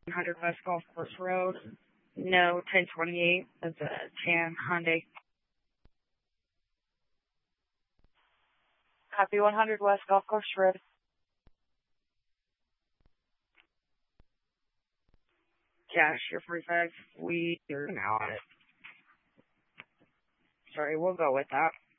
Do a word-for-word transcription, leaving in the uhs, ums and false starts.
one hundred West Golf Course Road. No, ten twenty-eight. That's a tan Hyundai. Copy one hundred West Golf Course Road. Cash, your forty-five. We are now on it. Sorry, we'll go with that.